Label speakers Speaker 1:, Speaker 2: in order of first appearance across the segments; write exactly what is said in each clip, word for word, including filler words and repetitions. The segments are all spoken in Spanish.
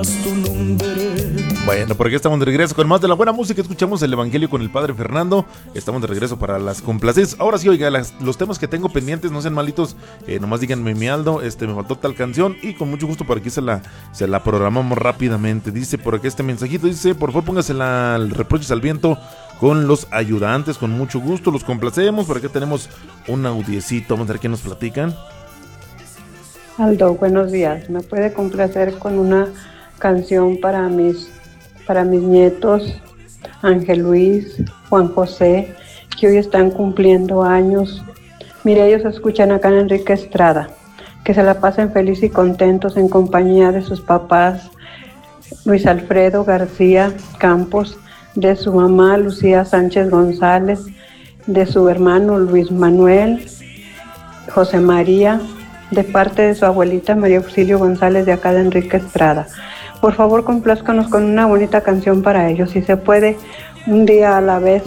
Speaker 1: Bueno, por aquí estamos de regreso con más de la buena música. Escuchamos el Evangelio con el Padre Fernando. Estamos de regreso para las complacencias. Ahora sí, oiga, las, los temas que tengo pendientes, no sean malitos, eh, nomás díganme, mi Aldo, este, me faltó tal canción y con mucho gusto por aquí se la, se la programamos rápidamente. Dice por aquí este mensajito, dice, por favor póngase la, el Reproches al Viento con Los Ayudantes, con mucho gusto, los complacemos. Por aquí tenemos un audiecito, vamos a ver qué nos platican.
Speaker 2: Aldo, buenos días. ¿Me puede complacer con una canción para mis, para mis nietos, Ángel Luis, Juan José, que hoy están cumpliendo años? Mire, ellos escuchan acá en Enrique Estrada. Que se la pasen felices y contentos en compañía de sus papás, Luis Alfredo García Campos, de su mamá Lucía Sánchez González, de su hermano Luis Manuel, José María, de parte de su abuelita María Auxilio González de acá de Enrique Estrada. Por favor, complázcanos con una bonita canción para ellos, si se puede, un día a la vez,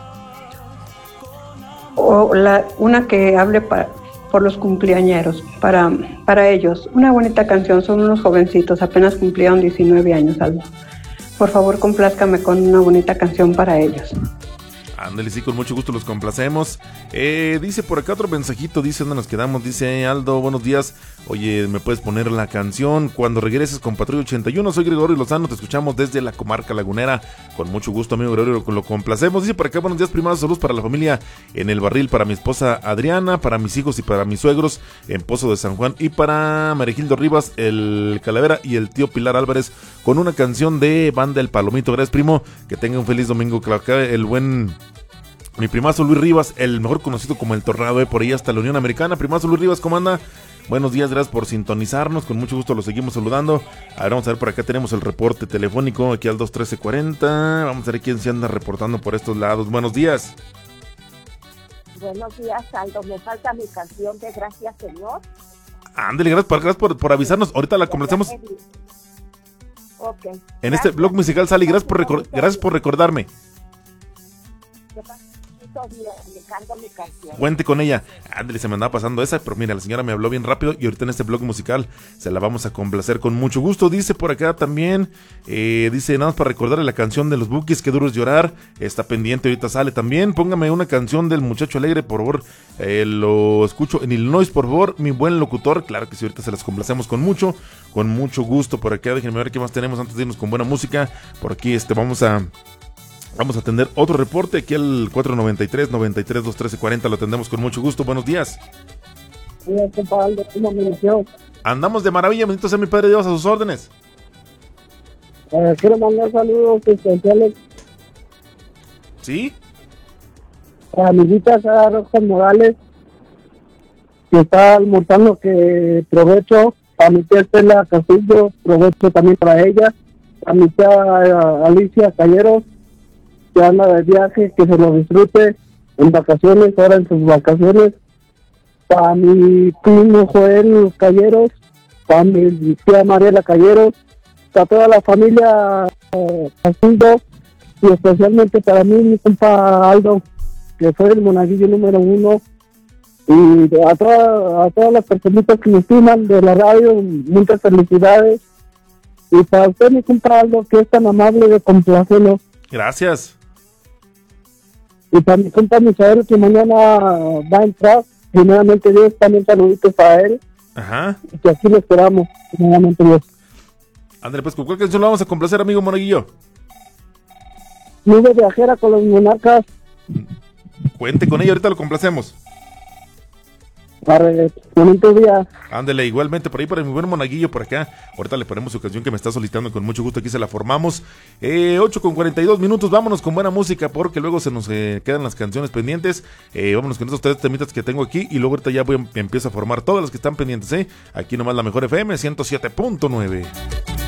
Speaker 2: o la, una que hable para, por los cumpleañeros, para, para ellos. Una bonita canción, son unos jovencitos, apenas cumplieron diecinueve años, Aldo. Por favor, complázcame con una bonita canción para ellos.
Speaker 1: Ándale, sí, con mucho gusto los complacemos. Eh, dice por acá otro mensajito, dice dónde nos quedamos, dice Aldo, buenos días. Oye, ¿me puedes poner la canción Cuando regreses con Patrulla ochenta y uno? Soy Gregorio Lozano, te escuchamos desde la comarca lagunera. Con mucho gusto, amigo Gregorio, lo, lo complacemos. Dice por acá, buenos días, primados, saludos para la familia en El Barril, para mi esposa Adriana, para mis hijos y para mis suegros en Pozo de San Juan, y para Marigildo Rivas, el Calavera y el tío Pilar Álvarez, con una canción de Banda El Palomito. Gracias, primo, que tenga un feliz domingo. Claro que el buen... Mi primazo Luis Rivas, el mejor conocido como El Tornado, eh, por ahí hasta la Unión Americana. Primazo Luis Rivas, ¿cómo anda? Buenos días, gracias por sintonizarnos, con mucho gusto los seguimos saludando. A ver, vamos a ver, por acá tenemos el reporte telefónico, aquí al dos trece cuarenta. Vamos a ver quién se anda reportando por estos lados. Buenos días.
Speaker 3: Buenos días, Aldo, me falta mi canción de Gracias, Señor.
Speaker 1: Ándale, gracias, por, gracias por, por avisarnos, ahorita la conversamos.
Speaker 3: Ok.
Speaker 1: En
Speaker 3: Gracias.
Speaker 1: este blog musical, Sally, gracias por, recor- gracias por recordarme.
Speaker 3: Mi canción.
Speaker 1: Cuente con ella. Ándale, se me andaba pasando esa, pero mira, la señora me habló bien rápido y ahorita en este blog musical se la vamos a complacer con mucho gusto. Dice por acá también, eh, dice nada más para recordarle la canción de los Bukis, Qué duro es llorar, está pendiente, ahorita sale también. Póngame una canción del Muchacho Alegre, por favor, eh, lo escucho en Illinois, por favor, mi buen locutor. Claro que sí, ahorita se las complacemos con mucho, con mucho gusto. Por acá, déjenme ver qué más tenemos antes de irnos con buena música. Por aquí este vamos a... Vamos a atender otro reporte, aquí al cuatro noventa y tres, noventa y tres, dos trece cuarenta, lo atendemos con mucho gusto. Buenos días.
Speaker 4: Hola, compadre, ¿cómo amaneció?
Speaker 1: Andamos de maravilla, bendito sea mi Padre Dios, a sus órdenes.
Speaker 4: Eh, quiero mandar saludos especiales
Speaker 1: ¿Sí?
Speaker 4: a mi hijita Sara Rojas Morales, que está almorzando, que provecho. A mi tía Estela Castillo, provecho también para ella. A mi tía uh, Alicia Calleros, que anda de viaje, que se lo disfrute en vacaciones, ahora en sus vacaciones. Para mi primo Joel Calleros, para mi tía Mariela Calleros, para toda la familia eh, Castillo, y especialmente para mí, mi compa Aldo, que fue el monaguillo número uno, y a, toda, a todas las personitas que me estiman de la radio, muchas felicidades. Y para usted, mi compa Aldo, que es tan amable de complacerlo.
Speaker 1: Gracias.
Speaker 4: Y para mi compa Misael, que mañana va a entrar, primeramente Dios, también saluditos para él.
Speaker 1: Ajá.
Speaker 4: Y que aquí lo esperamos, primeramente Dios.
Speaker 1: André, pues con cuál canción lo vamos a complacer, amigo Monaguillo.
Speaker 4: Nube viajera con los monarcas.
Speaker 1: Cuente con ella, ahorita lo complacemos.
Speaker 4: Para bonito día.
Speaker 1: Ándele, igualmente por ahí para mi buen Monaguillo por acá. Ahorita le ponemos su canción que me está solicitando con mucho gusto, aquí se la formamos. Eh, ocho con cuarenta y dos minutos, vámonos con buena música porque luego se nos eh, quedan las canciones pendientes. Eh, vámonos con esos tres temitas que tengo aquí y luego ahorita ya voy, empiezo a formar todas las que están pendientes, ¿eh? Aquí nomás la mejor F M ciento siete punto nueve.